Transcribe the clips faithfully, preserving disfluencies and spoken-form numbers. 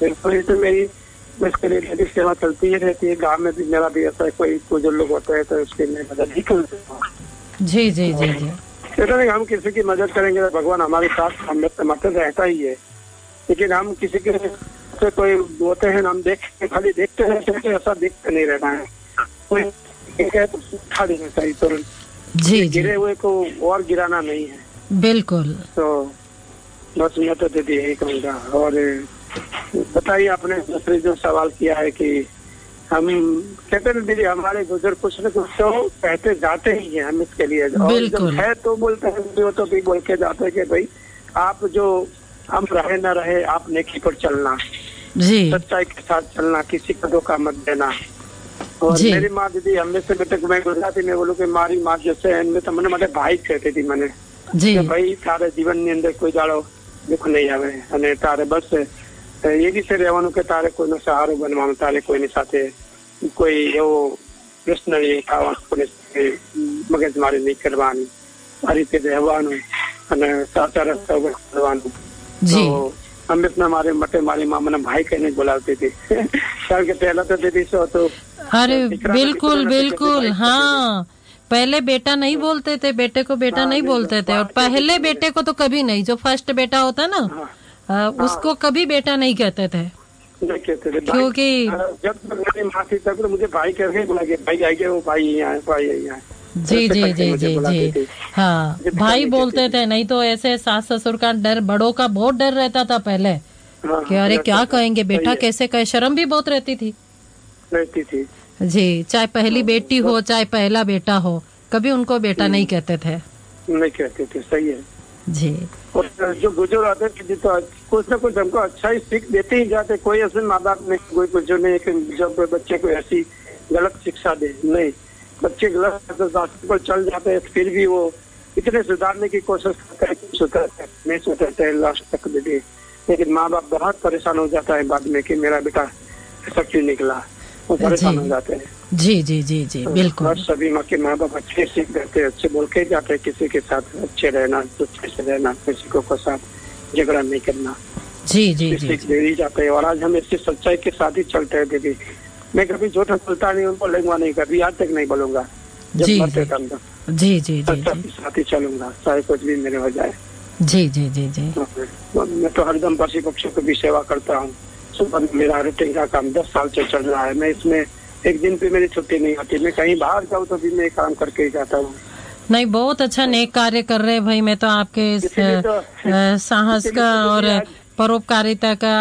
बिल्कुल, ये तो मेरी इसके लिए मेरी सेवा चलती ही रहती है। गाँव में भी मेरा भी ऐसा है, कोई बुजुर्ग लोग होते हैं तो उसकी मैं मदद ही करता हूँ। जी जी जी जी। कहते नहीं, हम किसी की मदद करेंगे तो भगवान हमारे साथ हम मदद रहता ही है, लेकिन हम किसी के से कोई होते हैं हम देख खाली देखते रहते हैं, तो ऐसा देखते नहीं रहना है। कोई है तो उठा देना चाहिए तुरंत। जी जी गिरे हुए को और गिराना नहीं है। बिल्कुल। तो बस मैं तो दीदी यही कहूँगा। और बताइए, आपने दूसरे जो सवाल किया है कि हम कहते ना दीदी, हमारे बुजुर्ग कुछ न कुछ तो कहते जाते ही हैं हम इसके लिए, और जब है तो बोलते हैं, वो तो भी बोल के जाते हैं कि भाई आप जो हम रहे न रहे, आप नेकी पर चलना, जी सच्चाई के साथ चलना, किसी को धोखा मत देना। और मेरी माँ दीदी हमें से बेटे को मैं गुजराती में बोलूँ कि मारी माँ जैसे इनमें तो मैंने मतलब भाई कहती थी मैंने जी भाई तारे जीवन ની અંદર કોઈ દાડો દુઃખ નહીં આવે અને તારે બસ એ વિશે રહેવાનું કે તારે કોઈનો સહારો બનવાનો, તારે કોઈની સાથે કોઈ એવો પ્રશ્ન નહીં થવાનો, કોઈને મગજમારી નહીં કરવાની, આ રીતે રહેવાનું અને સાચા રસ્તા ઉપર ચાલવાનું। તો હંમેશા મારે માટે મારી મા મને ભાઈ કહીને બોલાવતી હતી, કારણ કે પહેલા તો દીદી શું હતું। अरे बिल्कुल बिल्कुल, हाँ, पहले बेटा नहीं बोलते थे, बेटे को बेटा नहीं बोलते थे, और पहले बेटे को तो कभी नहीं, जो फर्स्ट बेटा होता ना आ, उसको कभी बेटा नहीं कहते थे, नहीं कहते थे, क्योंकि जब तक मेरी माँ थी तब तो मुझे भाई करके बुला के भाई आएंगे, वो भाई यहाँ भाई यहाँ। जी जी जी जी जी हाँ, भाई बोलते थे, नहीं तो ऐसे सास ससुर का डर, बड़ों का बहुत डर रहता था पहले कि अरे क्या कहेंगे, बेटा कैसे कहे, शर्म भी बहुत रहती थी रहती थी जी। चाहे पहली बेटी हो चाहे पहला बेटा हो, कभी उनको बेटा नहीं कहते थे, नहीं कहते थे। सही है जी। और जो बुजुर्ग आते थे तो कुछ ना कुछ हमको अच्छा ही सीख देते ही जाते। कोई ऐसे माँ बाप नहीं, कोई बुजुर्ग नहीं कि जब बच्चे को ऐसी गलत शिक्षा दे, नहीं, बच्चे गलत रास्ते पर चल जाते हैं, फिर भी वो इतने सुधारने की कोशिश करते सुधरते नहीं सुधरते लास्ट तक दीदी। लेकिन माँ बाप बहुत परेशान हो जाता है बाद में कि मेरा बेटा ऐसा क्यों निकला, वो परेशान हो जाते हैं। जी जी जी जी बिल्कुल। और सभी माँ के माँ बाप अच्छे सीख देते हैं, अच्छे बोल के जाते हैं, किसी के साथ अच्छे रहना, अच्छे से रहना, किसी को को साथ झगड़ा नहीं करना, जी जी जी सीख दे ही जाते हैं। और आज हम इसकी सच्चाई के साथ ही चलते हैं दीदी। मैं कभी झूठ बोलता नहीं, उनको बोलूंगा नहीं, कभी आज तक नहीं बोलूंगा, जब मरते दम तक जी जी जी सच्चाई के साथ ही चलूंगा, चाहे कुछ भी मेरे हो जाए। जी जी जी जी मैं तो हरदम पशु पक्षियों की भी सेवा करता हूँ। सुबह मेरा रूटीन का काम दस साल से चल रहा है, मैं इसमें एक दिन पे मेरी छुट्टी नहीं होती। मैं कहीं बाहर जाऊँ तो भी मैं काम करके ही जाता हूँ। नहीं, बहुत अच्छा नेक कार्य कर रहे हैं भाई। मैं तो आपके इस तो, साहस का और परोपकारिता का,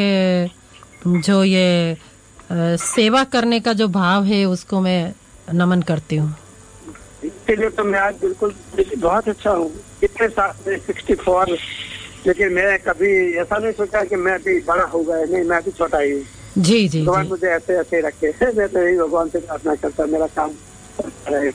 आपके जो ये आ, सेवा करने का जो भाव है उसको मैं नमन करती हूँ। इसके लिए तो मैं आज बिल्कुल बहुत अच्छा हूँ। इतने साल में सिक्सटी फोर, लेकिन मैं कभी ऐसा नहीं सोचा कि मैं अभी बड़ा हो गया, नहीं, मैं अभी छोटा ही हूँ। जी जी भगवान मुझे ऐसे ऐसे रखे। मैं तो यही भगवान से प्रार्थना करता, मेरा काम रहे।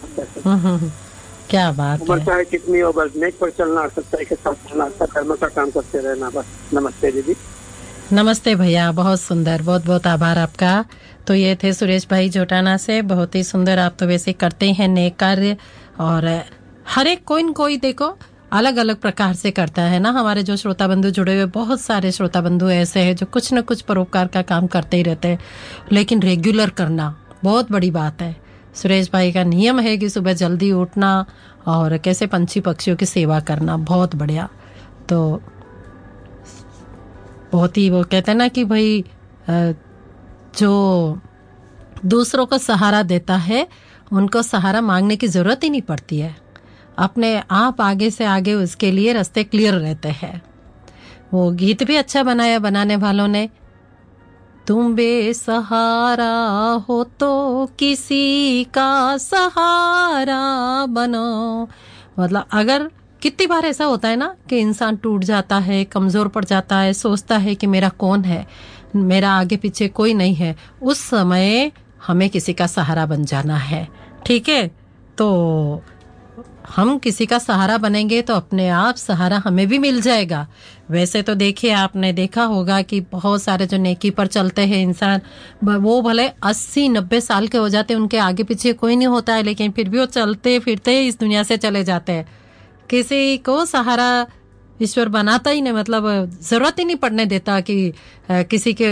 क्या बात है। उम्र चाहे कितनी हो, बस नेक पर चलना, सच्चाई के साथ चलना, अच्छा कर्म का काम करते रहना, बस। नमस्ते दीदी। नमस्ते भैया, बहुत सुंदर, बहुत बहुत आभार आपका। तो ये थे सुरेश भाई जोटाना से, बहुत ही सुंदर। आप तो वैसे करते हैं नेक कार्य, और हर एक कोई न कोई देखो अलग अलग प्रकार से करता है ना। हमारे जो श्रोता बंधु जुड़े हुए, बहुत सारे श्रोता बंधु ऐसे हैं जो कुछ न कुछ परोपकार का काम करते ही रहते हैं, लेकिन रेगुलर करना बहुत बड़ी बात है। सुरेश भाई का नियम है कि सुबह जल्दी उठना और कैसे पंछी पक्षियों की सेवा करना, बहुत बढ़िया। तो बहुत ही, वो कहते हैं ना कि भाई जो दूसरों को सहारा देता है उनको सहारा मांगने की जरूरत ही नहीं पड़ती है, अपने आप आगे से आगे उसके लिए रास्ते क्लियर रहते हैं। वो गीत भी अच्छा बनाया बनाने वालों ने, तुम बेसहारा हो तो किसी का सहारा बनो। मतलब अगर कितनी बार ऐसा होता है ना कि इंसान टूट जाता है, कमजोर पड़ जाता है, सोचता है कि मेरा कौन है, मेरा आगे पीछे कोई नहीं है, उस समय हमें किसी का सहारा बन जाना है। ठीक है, तो हम किसी का सहारा बनेंगे तो अपने आप सहारा हमें भी मिल जाएगा। वैसे तो देखिए, आपने देखा होगा कि बहुत सारे जो नेकी पर चलते हैं इंसान, वो भले अस्सी नब्बे साल के हो जाते हैं, उनके आगे पीछे कोई नहीं होता है, लेकिन फिर भी वो चलते फिरते इस दुनिया से चले जाते हैं। किसी को सहारा ईश्वर बनाता ही नहीं, मतलब जरूरत ही नहीं पड़ने देता कि किसी के